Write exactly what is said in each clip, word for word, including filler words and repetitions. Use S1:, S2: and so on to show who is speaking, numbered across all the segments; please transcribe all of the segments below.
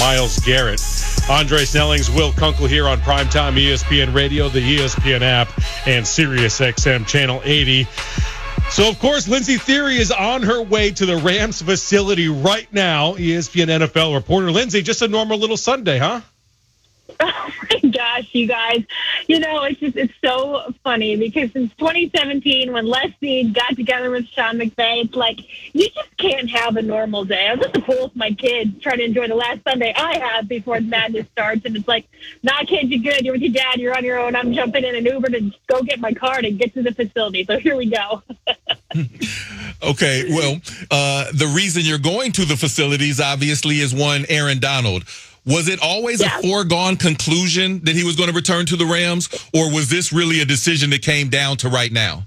S1: Myles Garrett. Andre Snellings, Will Kunkel here on Primetime E S P N Radio, the E S P N app, and Sirius X M Channel eighty. So, of course, Lindsey Thiry is on her way to the Rams facility right now. E S P N N F L reporter. Lindsey, just a normal little Sunday, huh?
S2: Oh, my gosh, you guys. You know, it's just it's so funny because since twenty seventeen, when Les Snead got together with Sean McVay, it's like you just can't have a normal day. I was at the pool with my kids trying to enjoy the last Sunday I had before madness starts, and it's like, nah, kids, you're good. You're with your dad. You're on your own. I'm jumping in an Uber to go get my car to get to the facility. So here we go.
S3: Okay, well, uh, the reason you're going to the facilities, obviously, is one, Aaron Donald. Was it always yeah. a foregone conclusion that he was going to return to the Rams, or was this really a decision that came down to right now?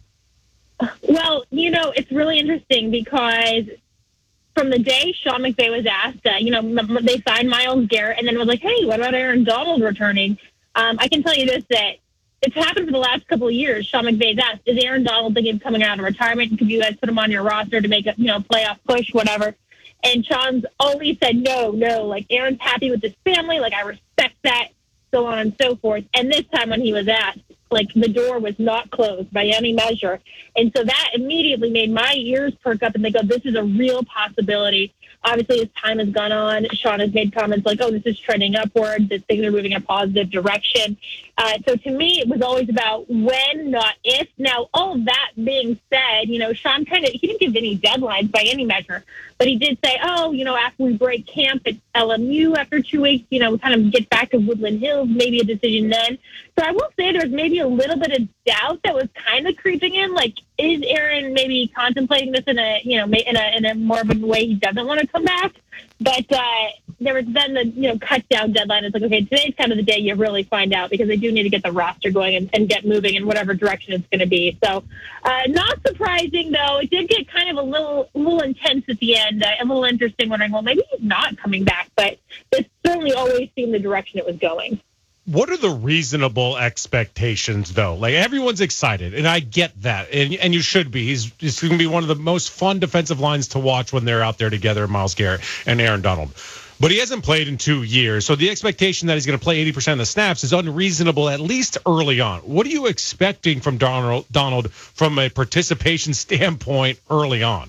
S2: Well, you know, it's really interesting because from the day Sean McVay was asked, uh, you know, they signed Myles Garrett, and then it was like, hey, what about Aaron Donald returning? Um, I can tell you this, that it's happened for the last couple of years. Sean McVay's asked, is Aaron Donald thinking of coming out of retirement? Could you guys put him on your roster to make a, you know, playoff push, whatever? And Sean's always said, no, no, like, Aaron's happy with his family. Like, I respect that, so on and so forth. And this time when he was asked, like, the door was not closed by any measure. And so that immediately made my ears perk up, and they go, this is a real possibility. Obviously, as time has gone on, Sean has made comments like, oh, this is trending upward, that things are moving in a positive direction. Uh, so to me, it was always about when, not if. Now, all of that being said, you know, Sean kind of, he didn't give any deadlines by any measure, but he did say, oh, you know, after we break camp at L M U after two weeks, you know, we kind of get back to Woodland Hills, maybe a decision then. So I will say there's maybe a little bit of doubt that was kind of creeping in. Like, is Aaron maybe contemplating this in a, you know, in a, in a more of a way he doesn't want to come back? But uh, there was then the, you know, cut down deadline. It's like, okay, today's kind of the day you really find out because they do need to get the roster going and, and get moving in whatever direction it's going to be. So uh, not surprising, though. It did get kind of a little, a little intense at the end, uh, a little interesting, wondering, well, maybe he's not coming back. But it certainly always seemed the direction it was going.
S1: What are the reasonable expectations, though? Like, everyone's excited, and I get that, and and you should be. He's, he's going to be one of the most fun defensive lines to watch when they're out there together, Myles Garrett and Aaron Donald. But he hasn't played in two years, so the expectation that he's going to play eighty percent of the snaps is unreasonable, at least early on. What are you expecting from Donald, Donald from a participation standpoint early on?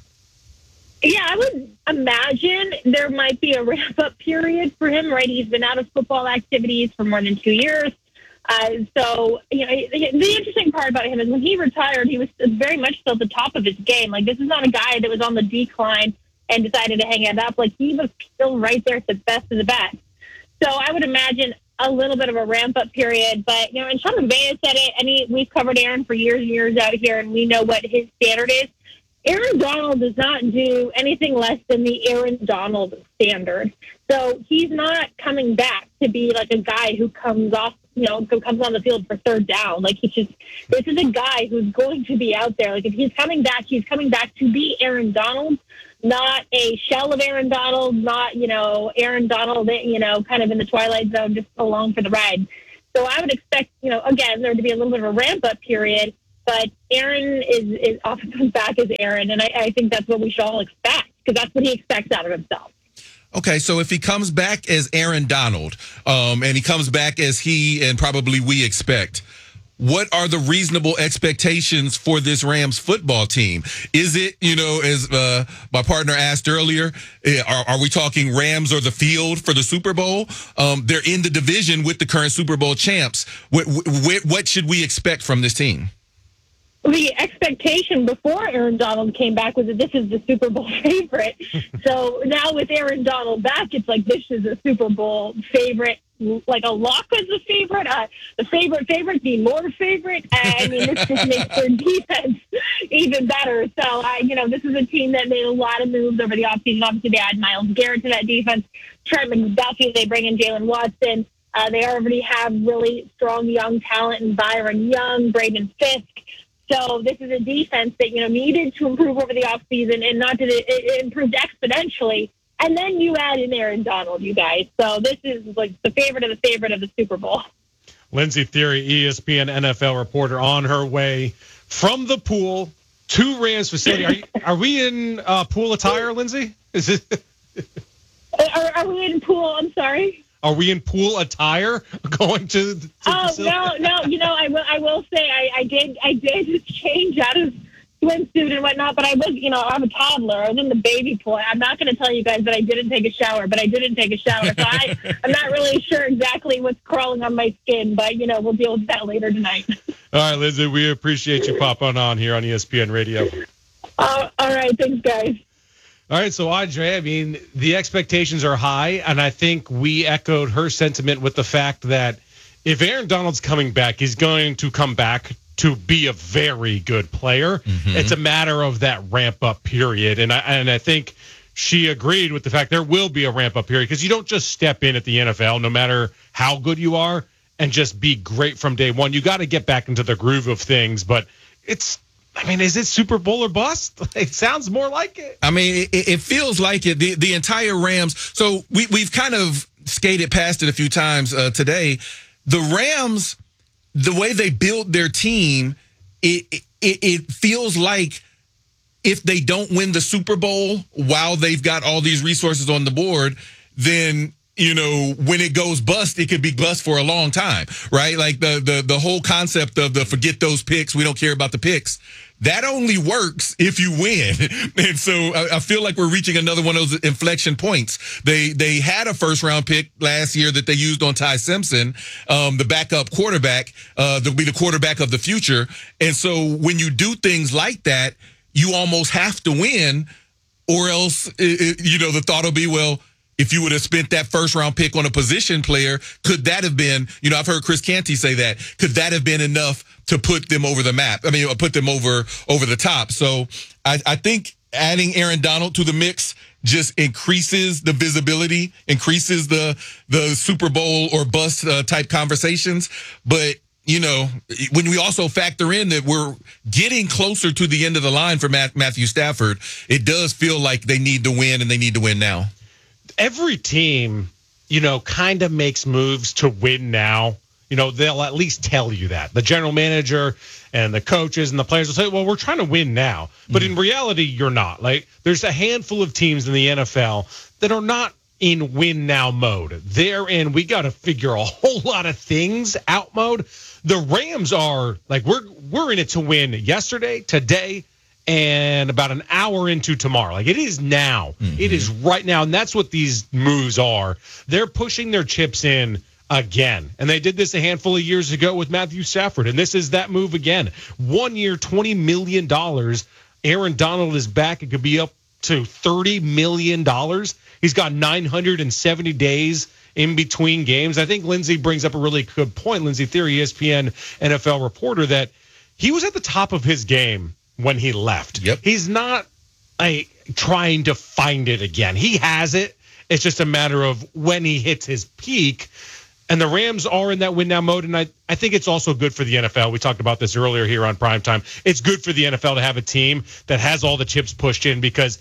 S2: Yeah, I would imagine there might be a ramp-up period for him, right? He's been out of football activities for more than two years. Uh, so, you know, the interesting part about him is when he retired, he was very much still at the top of his game. Like, this is not a guy that was on the decline and decided to hang it up. Like, he was still right there at the best of the best. So I would imagine a little bit of a ramp-up period. But, you know, and Sean McVay has said it, and he, we've covered Aaron for years and years out here, and we know what his standard is. Aaron Donald does not do anything less than the Aaron Donald standard. So he's not coming back to be like a guy who comes off, you know, who comes on the field for third down. Like, he's just, this is a guy who's going to be out there. Like, if he's coming back, he's coming back to be Aaron Donald, not a shell of Aaron Donald, not, you know, Aaron Donald, you know, kind of in the twilight zone, just along for the ride. So I would expect, you know, again, there to be a little bit of a ramp-up period. But Aaron is, is often comes back as Aaron, and I, I think that's what we should all expect, because that's what he expects out of himself.
S3: Okay, so if he comes back as Aaron Donald, um, and he comes back as he and probably we expect, what are the reasonable expectations for this Rams football team? Is it, you know, as uh, my partner asked earlier, are, are we talking Rams or the field for the Super Bowl? Um, they're in the division with the current Super Bowl champs. What, what, what should we expect from this team?
S2: The expectation before Aaron Donald came back was that this is the Super Bowl favorite. So now with Aaron Donald back, it's like this is a Super Bowl favorite, like a lock as a favorite, uh, the favorite favorite, the more favorite. I mean, this just makes their defense even better. So, I, you know, this is a team that made a lot of moves over the offseason. Obviously, they add Myles Garrett to that defense, Trent McDuffie, they bring in Jalen Watson. Uh, they already have really strong young talent in Byron Young, Braden Fisk. So this is a defense that, you know, needed to improve over the offseason, and not that it, it improved exponentially. And then you add in Aaron Donald, you guys. So this is like the favorite of the favorite of the Super Bowl.
S1: Lindsey Thiry, E S P N N F L reporter, on her way from the pool to Rams facility. Are, you, are we in uh, pool attire, Lindsey? Is it?
S2: Are, are we in pool? I'm sorry.
S1: Are we in pool attire going to? to
S2: Oh no, no. You know, I will. I will say, I, I did. I did change out of swimsuit and whatnot, but I was, you know, I'm a toddler. I was in the baby pool. I'm not going to tell you guys that I didn't take a shower, but I didn't take a shower. So I, I'm not really sure exactly what's crawling on my skin, but, you know, we'll deal with that later tonight.
S1: All right, Lindsay, we appreciate you popping on here on E S P N Radio.
S2: Uh, all right. Thanks, guys.
S1: All right, so Audrey, I mean, the expectations are high, and I think we echoed her sentiment with the fact that if Aaron Donald's coming back, he's going to come back to be a very good player. Mm-hmm. It's a matter of that ramp-up period, and I, and I think she agreed with the fact there will be a ramp-up period because you don't just step in at the N F L, no matter how good you are, and just be great from day one. You got to get back into the groove of things, but it's I mean, is it Super Bowl or bust? It sounds more like it.
S3: I mean, it, it feels like it. The the entire Rams. So we we've kind of skated past it a few times uh, today. The Rams, the way they build their team, it, it it feels like if they don't win the Super Bowl while they've got all these resources on the board, then, you know, when it goes bust, it could be bust for a long time, right? Like the the the whole concept of the forget those picks, we don't care about the picks. That only works if you win. And so I, I feel like we're reaching another one of those inflection points. They they had a first round pick last year that they used on Ty Simpson, um, the backup quarterback, uh, that'll be the quarterback of the future. And so when you do things like that, you almost have to win, or else, it, it, you know, the thought will be, well, if you would have spent that first round pick on a position player, could that have been, you know, I've heard Chris Canty say that, could that have been enough to put them over the map? I mean, put them over over the top. So I, I think adding Aaron Donald to the mix just increases the visibility, increases the the Super Bowl or bust uh, type conversations. But, you know, when we also factor in that we're getting closer to the end of the line for Matt, Matthew Stafford, it does feel like they need to win, and they need to win now.
S1: Every team, you know, kind of makes moves to win now. You know, they'll at least tell you that. The general manager and the coaches and the players will say, well, we're trying to win now. But mm-hmm. in reality, you're not. Like, there's a handful of teams in the N F L that are not in win now mode. They're in, we got to figure a whole lot of things out mode. The Rams are like, we're we're in it to win yesterday, today, and about an hour into tomorrow. Like, it is now. Mm-hmm. It is right now. And that's what these moves are. They're pushing their chips in again. And they did this a handful of years ago with Matthew Stafford. And this is that move again. One year, twenty million dollars. Aaron Donald is back. It could be up to thirty million dollars. He's got nine hundred seventy days in between games. I think Lindsay brings up a really good point. Lindsay Theory, E S P N N F L reporter, that he was at the top of his game when he left.
S3: Yep.
S1: He's not a, trying to find it again. He has it. It's just a matter of when he hits his peak. And the Rams are in that win now mode. And I, I think it's also good for the N F L. We talked about this earlier here on Primetime. It's good for the N F L to have a team that has all the chips pushed in, because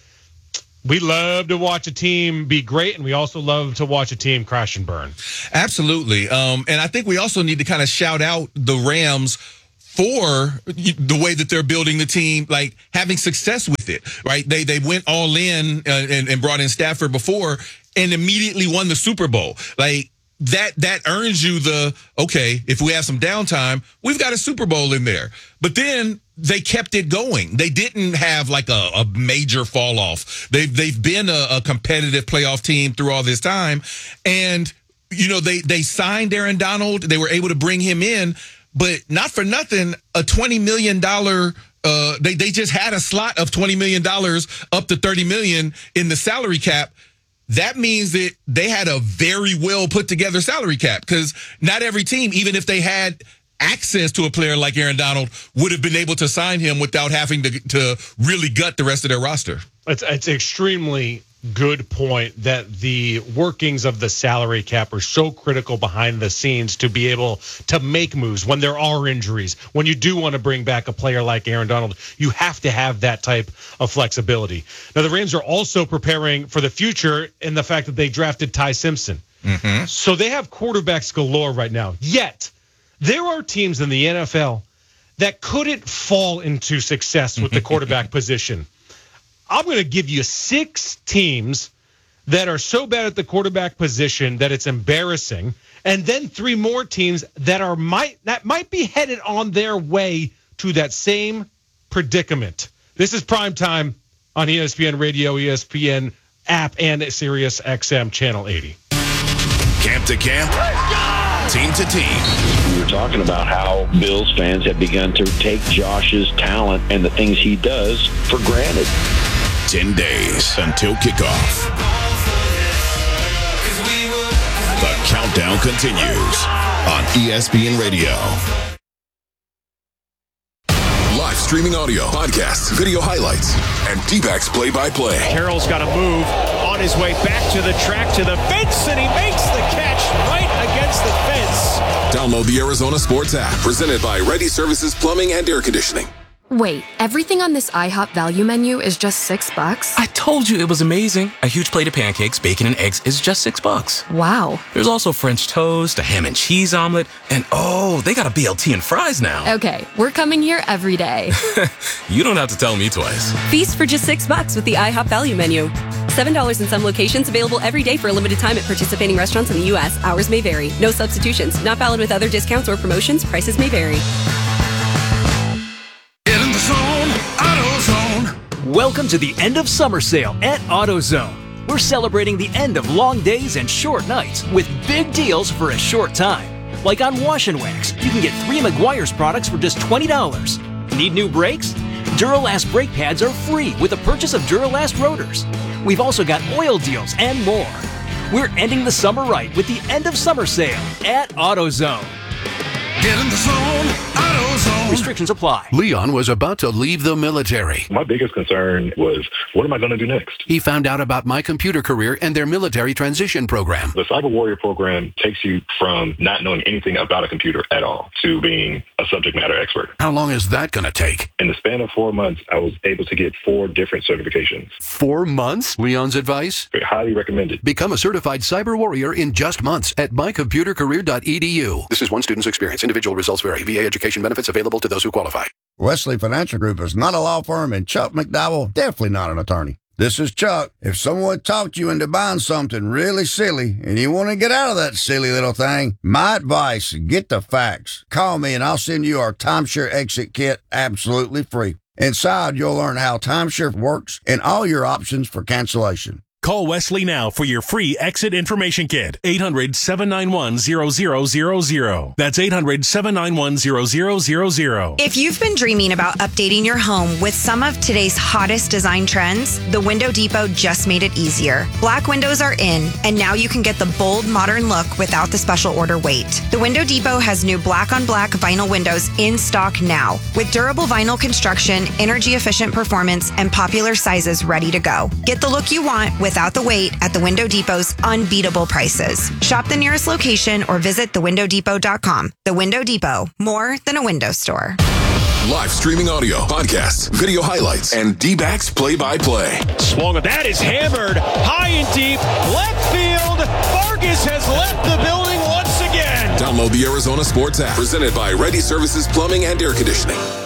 S1: we love to watch a team be great, and we also love to watch a team crash and burn.
S3: Absolutely. Um, and I think we also need to kind of shout out the Rams for the way that they're building the team, like having success with it, right? They they went all in uh, and, and brought in Stafford before and immediately won the Super Bowl. Like, that that earns you the, okay, if we have some downtime, we've got a Super Bowl in there. But then they kept it going. They didn't have like a, a major fall off. They've, they've been a, a competitive playoff team through all this time. And, you know, they, they signed Aaron Donald. They were able to bring him in. But not for nothing, a twenty million dollars, uh, they, they just had a slot of twenty million dollars up to thirty million dollars in the salary cap. That means that they had a very well put together salary cap, because not every team, even if they had access to a player like Aaron Donald, would have been able to sign him without having to, to really gut the rest of their roster.
S1: It's, it's extremely good point that the workings of the salary cap are so critical behind the scenes to be able to make moves when there are injuries. When you do want to bring back a player like Aaron Donald, you have to have that type of flexibility. Now, the Rams are also preparing for the future in the fact that they drafted Ty Simpson. Mm-hmm. So they have quarterbacks galore right now. Yet, there are teams in the N F L that couldn't fall into success with the quarterback position. I'm going to give you six teams that are so bad at the quarterback position that it's embarrassing, and then three more teams that are might that might be headed on their way to that same predicament. This is Primetime on E S P N Radio, E S P N app, and Sirius X M Channel eighty.
S4: Camp to camp, team to team.
S5: We were talking about how Bills fans have begun to take Josh's talent and the things he does for granted.
S4: Ten days until kickoff. The countdown continues on E S P N Radio. Live streaming audio, podcasts, video highlights, and D-backs play-by-play.
S6: Carroll's got to move on his way back to the track, to the fence, and he makes the catch right against the fence.
S4: Download the Arizona Sports app, presented by Ready Services Plumbing and Air Conditioning.
S7: Wait, everything on this IHOP value menu is just six bucks?
S8: I told you it was amazing. A huge plate of pancakes, bacon, and eggs is just six bucks.
S7: Wow.
S8: There's also French toast, a ham and cheese omelet, and oh, they got a B L T and fries now.
S7: Okay, we're coming here every day.
S8: You don't have to tell me twice.
S9: Feast for just six bucks with the IHOP value menu. seven dollars in some locations, available every day for a limited time at participating restaurants in the U S. Hours may vary. No substitutions. Not valid with other discounts or promotions. Prices may vary.
S6: Welcome to the end of summer sale at AutoZone. We're celebrating the end of long days and short nights with big deals for a short time. Like on Wash and Wax, you can get three Meguiar's products for just twenty dollars. Need new brakes? Duralast brake pads are free with the purchase of Duralast rotors. We've also got oil deals and more. We're ending the summer right with the end of summer sale at AutoZone.
S4: Get in the zone, AutoZone.
S6: Restrictions apply.
S10: Leon was about to leave the military.
S11: My biggest concern was, what am I going to do next?
S10: He found out about My Computer Career and their military transition program.
S11: The Cyber Warrior program takes you from not knowing anything about a computer at all to being a subject matter expert.
S10: How long is that going to take?
S11: In the span of four months, I was able to get four different certifications.
S10: Four months? Leon's advice?
S11: Highly recommended.
S10: Become a certified cyber warrior in just months at my computer career dot e d u. This is one student's experience. Individual results vary. V A education benefits available to those who qualify.
S12: Wesley Financial Group is not a law firm, and Chuck McDowell definitely not an attorney. This is Chuck. If someone talked you into buying something really silly and you want to get out of that silly little thing, my advice, get the facts. Call me and I'll send you our timeshare exit kit absolutely free. Inside, you'll learn how timeshare works and all your options for cancellation.
S13: Call Wesley now for your free exit information kit. eight hundred, seven nine one, zero zero zero zero. That's eight hundred, seven nine one, zero zero zero zero.
S14: If you've been dreaming about updating your home with some of today's hottest design trends, the Window Depot just made it easier. Black windows are in, and now you can get the bold, modern look without the special order wait. The Window Depot has new black-on-black vinyl windows in stock now, with durable vinyl construction, energy-efficient performance, and popular sizes ready to go. Get the look you want with without the wait at the Window Depot's unbeatable prices. Shop the nearest location or visit the window depot dot com. The Window Depot, more than a window store.
S4: Live streaming audio, podcasts, video highlights, and D-backs play-by-play.
S6: Swung, that is hammered high and deep, left field. Vargas has left the building once again.
S4: Download the Arizona Sports app, presented by Ready Services Plumbing and Air Conditioning.